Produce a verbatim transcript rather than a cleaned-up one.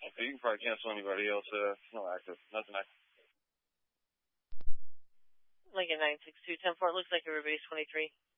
Okay, you can probably cancel anybody else. Uh, no active. Nothing active. Lincoln nine six two ten four. It looks like everybody's twenty-three.